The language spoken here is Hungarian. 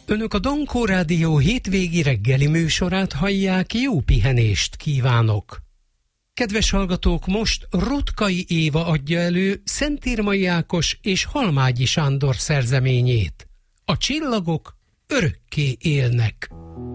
Önök a Dankó Rádió hétvégi reggeli műsorát hallják, jó pihenést kívánok! Kedves hallgatók, most Rutkai Éva adja elő Szentírmai Ákos és Halmágyi Sándor szerzeményét. A csillagok örökké élnek.